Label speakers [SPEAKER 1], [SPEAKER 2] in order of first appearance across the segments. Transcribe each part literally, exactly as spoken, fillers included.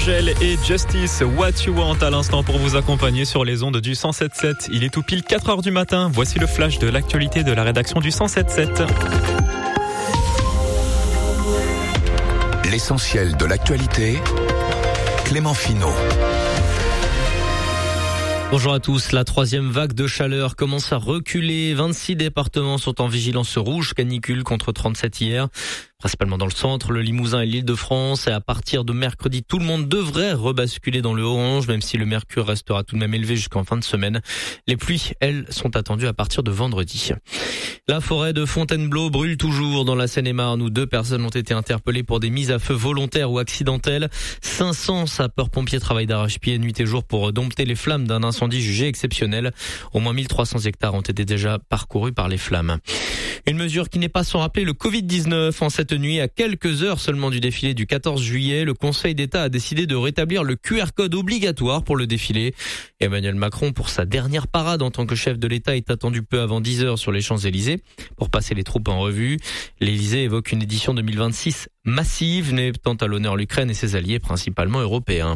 [SPEAKER 1] Angèle et Justice, What You Want à l'instant pour vous accompagner sur les ondes du cent sept sept. Il est tout pile quatre heures du matin. Voici le flash de l'actualité de la rédaction du cent sept sept.
[SPEAKER 2] L'essentiel de l'actualité, Clément Finot.
[SPEAKER 3] Bonjour à tous. La troisième vague de chaleur commence à reculer. vingt-six départements sont en vigilance rouge canicule contre trente-sept hier. Principalement dans le centre, le Limousin et l'Île-de-France. Et à partir de mercredi, tout le monde devrait rebasculer dans le orange, même si le mercure restera tout de même élevé jusqu'en fin de semaine. Les pluies, elles, sont attendues à partir de vendredi. La forêt de Fontainebleau brûle toujours dans la Seine-et-Marne, où deux personnes ont été interpellées pour des mises à feu volontaires ou accidentelles. cinq cents sapeurs-pompiers travaillent d'arrache-pied nuit et jour pour dompter les flammes d'un incendie jugé exceptionnel. Au moins mille trois cents hectares ont été déjà parcourus par les flammes. Une mesure qui n'est pas sans rappeler le covid dix-neuf. En cette nuit, à quelques heures seulement du défilé du quatorze juillet, le Conseil d'État a décidé de rétablir le Q R code obligatoire pour le défilé. Emmanuel Macron, pour sa dernière parade en tant que chef de l'État, est attendu peu avant dix heures sur les Champs-Élysées pour passer les troupes en revue. L'Élysée évoque une édition deux mille vingt-six massive, n'étant à l'honneur l'Ukraine et ses alliés, principalement européens.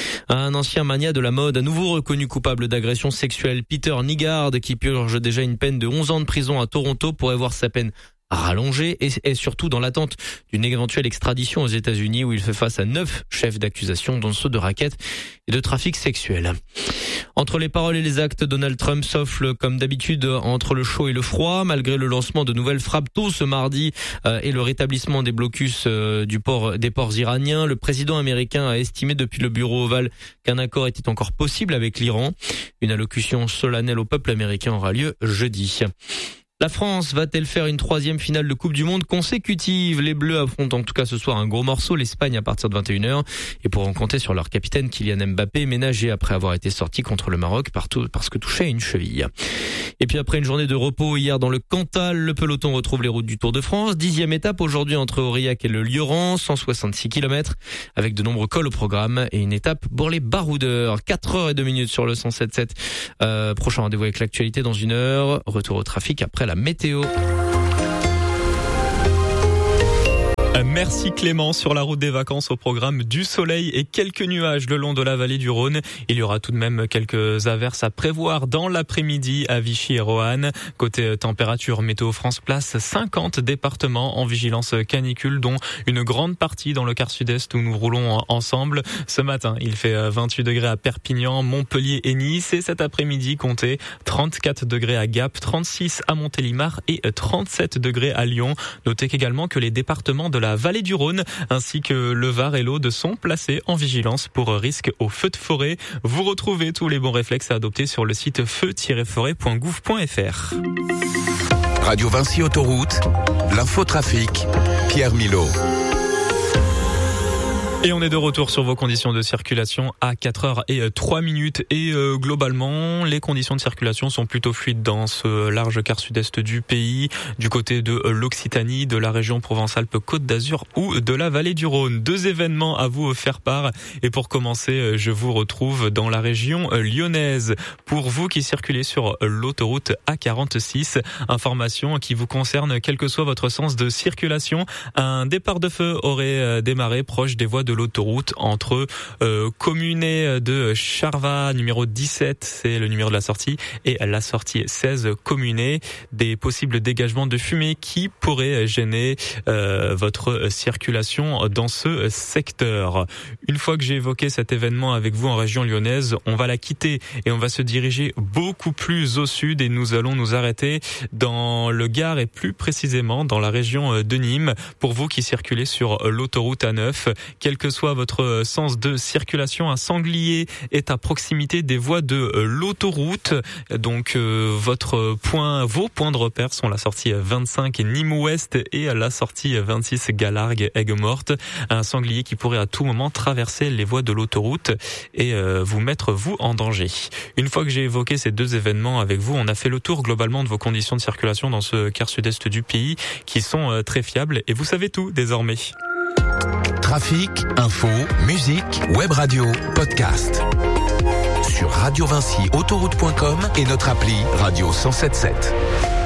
[SPEAKER 3] Un ancien magnat de la mode, à nouveau reconnu coupable d'agression sexuelle, Peter Nygard, qui purge déjà une peine de onze ans de prison à Toronto, pourrait voir sa peine rallongée et, et surtout dans l'attente d'une éventuelle extradition aux États-Unis où il fait face à neuf chefs d'accusation, dont ceux de racket et de trafic sexuel. Entre les paroles et les actes, Donald Trump souffle comme d'habitude entre le chaud et le froid. Malgré le lancement de nouvelles frappes tôt ce mardi euh, et le rétablissement des blocus euh, du port, des ports iraniens, le président américain a estimé depuis le bureau ovale qu'un accord était encore possible avec l'Iran. Une allocution solennelle au peuple américain aura lieu jeudi. La France va-t-elle faire une troisième finale de Coupe du Monde consécutive? Les Bleus affrontent en tout cas ce soir un gros morceau, l'Espagne à partir de vingt et une heures, et pourront compter sur leur capitaine Kylian Mbappé, ménagé après avoir été sorti contre le Maroc partout parce que touché à une cheville. Et puis après une journée de repos hier dans le Cantal, le peloton retrouve les routes du Tour de France. Dixième étape aujourd'hui entre Aurillac et le Lioran, cent soixante-six kilomètres, avec de nombreux cols au programme et une étape pour les baroudeurs. quatre heures et deux minutes sur le cent sept sept. Euh, prochain rendez-vous avec l'actualité dans une heure. Retour au trafic après la météo.
[SPEAKER 1] Merci Clément. Sur la route des vacances, au programme du soleil et quelques nuages le long de la vallée du Rhône. Il y aura tout de même quelques averses à prévoir dans l'après-midi à Vichy et Roanne. Côté température, Météo France place cinquante départements en vigilance canicule, dont une grande partie dans le quart sud-est où nous roulons ensemble. Ce matin, il fait vingt-huit degrés à Perpignan, Montpellier et Nice. Et cet après-midi, comptez trente-quatre degrés à Gap, trente-six à Montélimar et trente-sept degrés à Lyon. Notez également que les départements de la vallée du Rhône ainsi que le Var et l'Aude sont placés en vigilance pour risque au feu de forêt. Vous retrouvez tous les bons réflexes à adopter sur le site feu tiret forêt point gouv point f r.
[SPEAKER 2] Radio Vinci Autoroute, l'infotrafic, Pierre Milot.
[SPEAKER 1] Et on est de retour sur vos conditions de circulation à quatre heures et trois minutes. Et euh, globalement, les conditions de circulation sont plutôt fluides dans ce large quart sud-est du pays, du côté de l'Occitanie, de la région Provence-Alpes-Côte d'Azur ou de la vallée du Rhône. Deux événements à vous faire part. Et pour commencer, je vous retrouve dans la région lyonnaise. Pour vous qui circulez sur l'autoroute A quarante-six, information qui vous concerne quel que soit votre sens de circulation. Un départ de feu aurait démarré proche des voies de de l'autoroute entre euh, Communet de Charvat, numéro dix-sept, c'est le numéro de la sortie, et la sortie seize, Communet. Des possibles dégagements de fumée qui pourraient gêner euh, votre circulation dans ce secteur. Une fois que j'ai évoqué cet événement avec vous en région lyonnaise, on va la quitter et on va se diriger beaucoup plus au sud et nous allons nous arrêter dans le Gard et plus précisément dans la région de Nîmes. Pour vous qui circulez sur l'autoroute A neuf, quel que soit votre sens de circulation, un sanglier est à proximité des voies de l'autoroute. Donc euh, votre point, vos points de repère sont la sortie vingt-cinq Nîmes-Ouest et la sortie vingt-six Galargues Aigues-Mortes. Un sanglier qui pourrait à tout moment traverser les voies de l'autoroute et euh, vous mettre vous en danger. Une fois que j'ai évoqué ces deux événements avec vous, on a fait le tour globalement de vos conditions de circulation dans ce quart sud-est du pays qui sont euh, très fiables et vous savez tout désormais.
[SPEAKER 2] Trafic, info, musique, web radio, podcast. Sur radio vinci autoroute point com et notre appli Radio cent soixante-dix-sept.